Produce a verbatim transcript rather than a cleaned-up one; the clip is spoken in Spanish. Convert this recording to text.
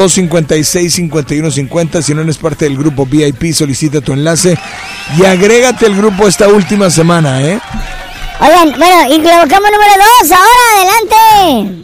dos cincuenta y seis, cincuenta y uno cincuenta. Si no eres parte del grupo V I P, solicita tu enlace y agrégate al grupo esta última semana, ¿eh? Oigan, bueno, y colocamos número dos, ahora, adelante.